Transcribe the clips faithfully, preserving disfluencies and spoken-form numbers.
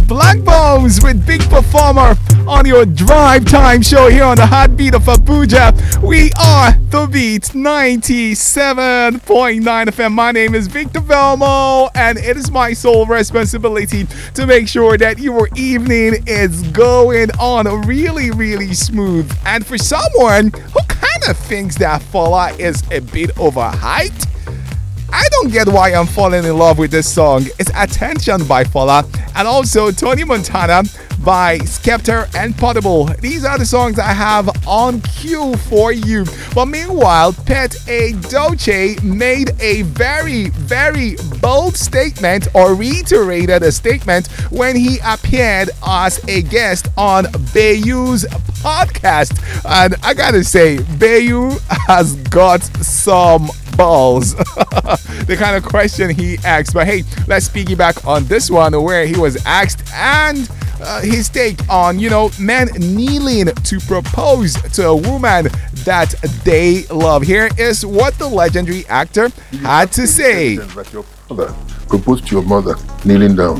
Black Bones with Big Performer on your drive time show here on the Heartbeat of Abuja. We are The Beat ninety-seven point nine F M. My name is Victor Velmo, and it is my sole responsibility to make sure that your evening is going on really, really smooth. And for someone who kind of thinks that Fola is a bit overhyped, I don't get why I'm falling in love with this song. It's Attention by Fola and also Tony Montana by Skepta and Potable. These are the songs I have on cue for you. But meanwhile, Pet Edochie made a very, very bold statement, or reiterated a statement, when he appeared as a guest on Bayou's podcast. And I gotta say, Bayou has got some balls. The kind of question he asked. But hey, let's piggyback on this one, where he was asked and uh, his take on, you know, men kneeling to propose to a woman that they love. Here is what the legendary actor had to say. That your father proposed to your mother kneeling down.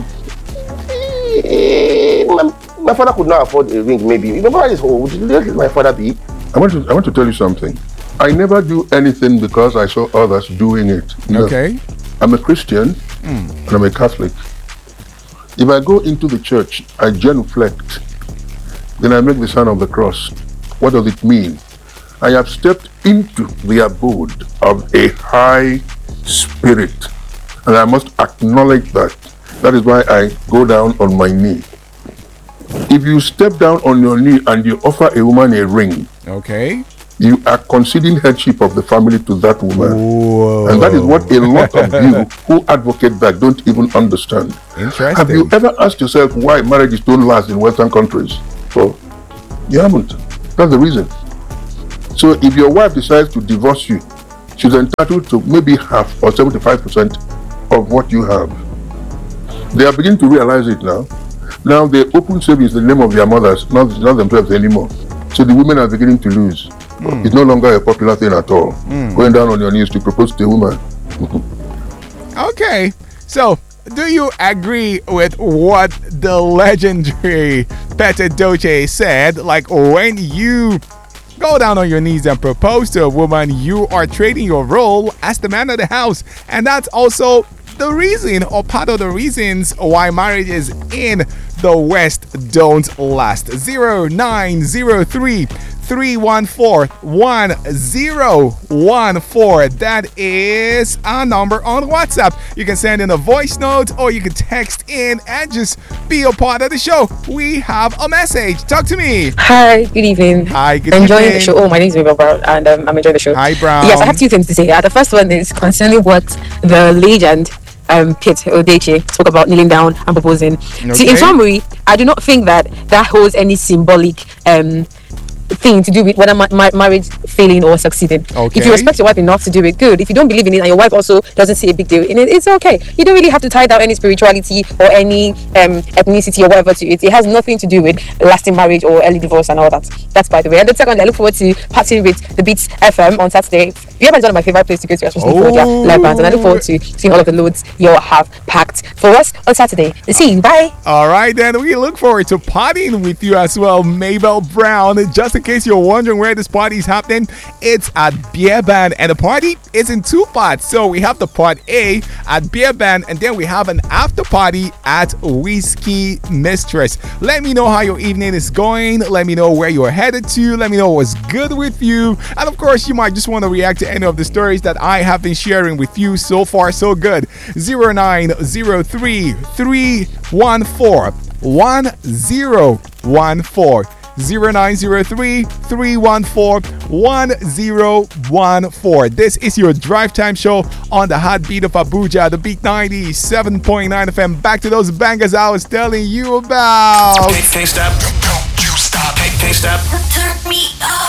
My, my father could not afford a ring, maybe. My father is old. Would let my father be? I want to I want to tell you something. I never do anything because I saw others doing it. No. Okay. I'm a Christian mm. and I'm a Catholic. If I go into the church, I genuflect, then I make the sign of the cross. What does it mean? I have stepped into the abode of a high spirit, and I must acknowledge that. That is why I go down on my knee. If you step down on your knee and you offer a woman a ring, okay, you are conceding headship of the family to that woman. Whoa. And that is what a lot of you who advocate that don't even understand. Interesting. Have you ever asked yourself why marriages don't last in Western countries? So, you haven't. That's the reason. So if your wife decides to divorce you, she's entitled to maybe half or seventy-five percent of what you have. They are beginning to realize it now. Now they open savings in the name of their mothers, not, not themselves anymore. So the women are beginning to lose. Mm. It's no longer a popular thing at all. Mm. Going down on your knees to propose to a woman. Okay, so do you agree with what the legendary Pet Edochie said? Like, when you go down on your knees and propose to a woman, you are trading your role as the man of the house. And that's also the reason, or part of the reasons, why marriages in the West don't last. zero nine zero three three one four one zero one four. That is our number on WhatsApp. You can send in a voice note or you can text in and just be a part of the show. We have a message. Talk to me. Hi, good evening. Hi, good enjoying evening. the show. Oh, my name is Mabel Brown, and um, I'm enjoying the show. Hi, Brown. Yes, I have two things to say. Uh, the first one is concerning what the legend um Pete Edochie spoke about kneeling down and proposing. Okay. See, in summary, I do not think that that holds any symbolic um thing to do with whether ma- ma- marriage failing or succeeding. Okay. If you respect your wife enough to do it, good. If you don't believe in it and your wife also doesn't see a big deal in it, it's okay. You don't really have to tie down any spirituality or any um ethnicity or whatever to it. It has nothing to do with lasting marriage or early divorce and all that. That's by the way. And the second, I look forward to partying with the Beats F M on Saturday. Vienna is one of my favorite places to go to, especially oh. for their live bands, and I look forward to seeing all of the loads you all have packed for us on Saturday. See you. Bye. All right, then we look forward to partying with you as well, Mabel Brown. Just in case you're wondering where this party is happening, it's at Beer Band, and the party is in two parts. So we have the part A at Beer Band, and then we have an after party at Whiskey Mistress. Let me know how your evening is going. Let me know where you're headed to. Let me know what's good with you. And of course, you might just want to react to any of the stories that I have been sharing with you. So far, so good. zero nine zero three three one four one zero one four. zero nine zero three three one four one zero one four. This is your drive time show on the Heartbeat of Abuja, the Beat ninety-seven point nine F M. Back to those bangers I was telling you about. Can't stop, don't you stop, can't stop. Turn me up.